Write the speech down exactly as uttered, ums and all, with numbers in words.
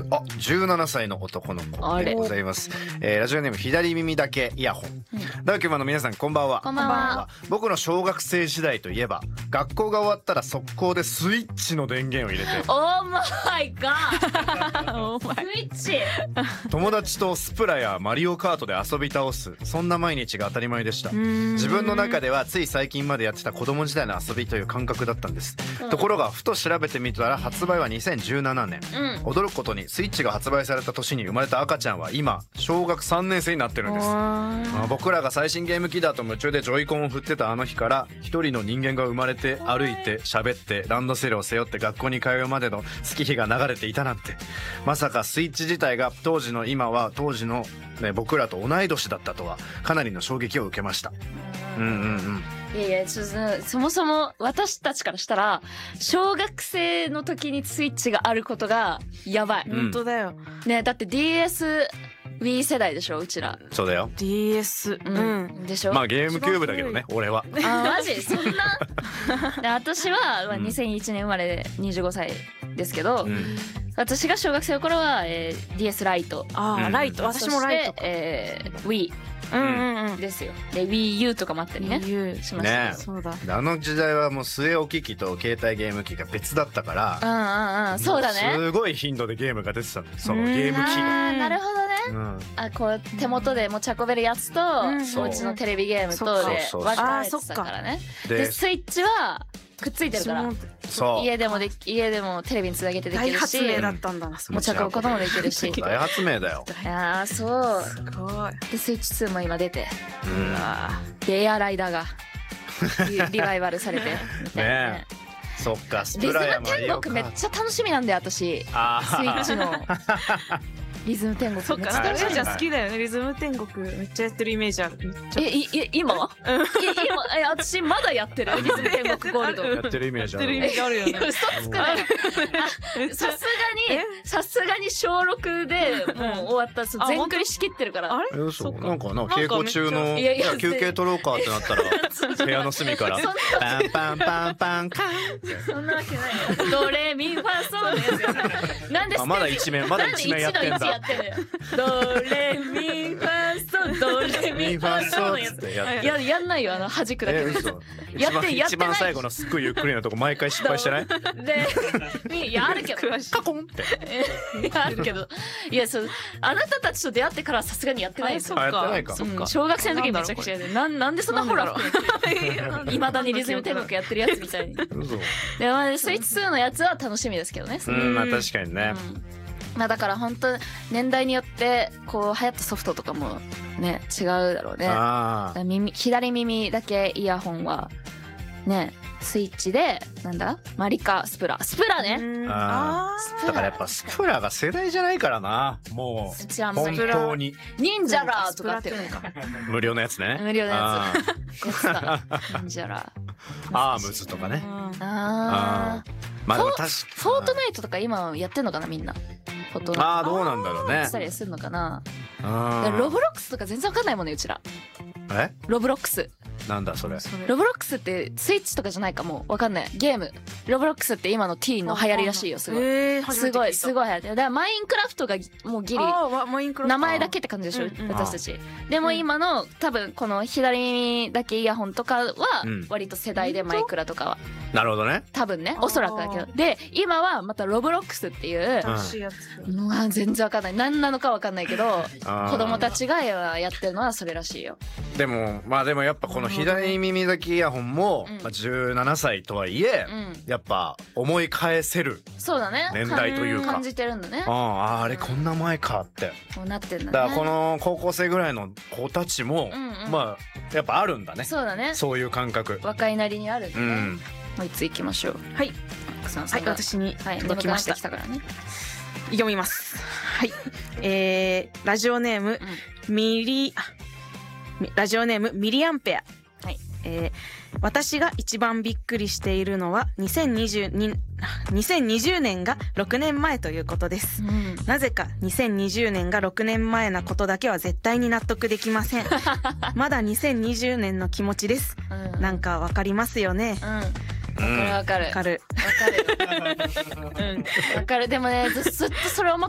あ、じゅうななさいの男の子でございます。えー、ラジオネーム左耳だけイヤホン、うん、ダーキューマンの皆さんこんばんは。 こんばんは。 僕の小学生時代といえば、学校が終わったら速攻でスイッチの電源を入れて、 オーマイガースイッチ友達とスプラやマリオカートで遊び倒す、そんな毎日が当たり前でした。自分の中ではつい最近までやってた子供時代の遊びという感覚だったんです、うん、ところがふと調べてみたら発売はにせんじゅうななねん、うん、驚くことにスイッチが発売された年に生まれた赤ちゃんは今小学さんねん生になってるんです。まあ、僕らが最新ゲーム機だと夢中でジョイコンを振ってたあの日から一人の人間が生まれて、歩いて喋ってランドセルを背負って学校に通うまでの月日が流れていたなんて、まさかスイッチ自体が当時の今は当時の、ね、僕らと同い年だったとはかなりの衝撃を受けました。うんうんうん。 いやいや、ちょっとそもそも私たちからしたら小学生の時にスイッチがあることがやばい、 うん、本当だよね。だって ディーエス Wii 世代でしょ、うちら。 そうだよ。 ディーエス、うん、 うん、でしょ。 まあゲームキューブだけどね、俺は。 あ、マジそんなで私は、まあ、にせんいちねん生まれでにじゅうごさいですけど、うん、私が小学生の頃は、えー、ディーエス ライト。 あー、うん、ライト。私もライト。 えー、Wii。うんうんうん、ですよ。で Wii U とかもあったりね、しました。 ね、そうだ。あの時代はもう据え置き機と携帯ゲーム機が別だったから、 うんうんうん、そうだね。 すごい頻度でゲームが出てたの。そのゲーム機が。 なるほどね。うん、あ、こう手元で持ち運べるやつと、うん、お家のテレビゲームとで分かれてたからね。でスイッチはくっついてるから、そう家でもで家でもテレビにつなげてできるし、 大発明だったんだ。 持ち運ぶこともできるし。 大発明だよ。 いやー、そう。 すごい。 でスイッチツーも今出て、うん、でエアライダーがリ, リバイバルされてみたいなね。 ね、そっか。スプラやマリオカート。リズム天国めっちゃ楽しみなんだよ私。スイッチの。リズム天国。 そっか、なんかじゃ好きだよね。リズム天国めっちゃやってるイメージある。 え、いい今？今え私まだやってる。リズム天国ゴールド。 やってるイメージある。 やってるイメージあるよね。 嘘つくね。さすがにさすがに小六でもう終わった。全クリ仕切ってるから。 あれ？ そうなんかな、稽古中のいや休憩取ろうかってなったら部屋の隅からパンパンパンパンカン。 そんなわけないよ。ドレミファソのやつよ。なんでまだ一面まだ一面やってんだ。 ドレミファソドレミファソのやつややんないよ、あの弾くだけ。 やってやって一番最後のすっごいゆっくりなとこ毎回失敗してない？ で、いやあるけどカコンっていやあるけど、いやそうあなたたちと出会ってからさすがにやってないですよ。 やってないか。 小学生の時めちゃくちゃで、なんなんでそんなホラーいまだにリズム天国やってるやつみたいに。でまあスイッチツーのやつは楽しみですけどね。 うん、まあ確かにね。 まあだから本当年代によってこう流行ったソフトとかもね違うだろうね。あ耳左耳だけイヤホンはねスイッチでなんだマリカスプラスプラね。 ああだからやっぱスプラが世代じゃないからな、もう本当に忍者ラーとかって無料のやつね。 無料のやつゴスタ忍者ラーアームズとかね。 ああまあでも確かフォートナイトとか今やってんのかなみんな。 ああどうなんだろうね。 したりするのかな。ロブロックスとか全然わかんないもんねうちら。 え？ ロブロックス。 なんだそれ。 ロブロックスってスイッチとかじゃないかもわかんない。ゲーム。ロブロックスって今の T の流行りらしいよ。すごい。えー、すごいすごい流行ってる。だからマインクラフトがもうギリ名前だけって感じでしょ、うんうん、私たち。でも今の多分この左耳だけイヤホンとかは割と世代でマイクラとかは。 なるほどね。 多分ね、おそらくだけど。で今はまたロブロックスっていう、うん、まあ全然わかんない。何なのかわかんないけど、子供たちがやってるのはそれらしいよ。 でもまあでもやっぱこの左耳だけイヤホンも、うんまあ、じゅうななさいとはいえ、うん、やっぱ思い返せるそうだね年代というか感じてるんだね。 あああれこんな前かってこうなってんだね。 だからこの高校生ぐらいの子たちも、うんうん、まあやっぱあるんだね。 そうだね。 そういう感覚若いなりにあるんだね。うん、もういつ行きましょう。 はい。はい私に届きました。 はい、からね、 読みます。はい。えー、ラジオネーム、うん、ミリラジオネームミリアンペア。はい。えー、私が一番びっくりしているのはにせんにじゅうに、にせんにじゅうねんがろくねんまえということです、うん、なぜかにせんにじゅうねんがろくねんまえなことだけは絶対に納得できませんまだにせんにじゅうねんの気持ちです、うん、なんかわかりますよね。 うん、わかるわかるわかるわかるでもねずっとそれを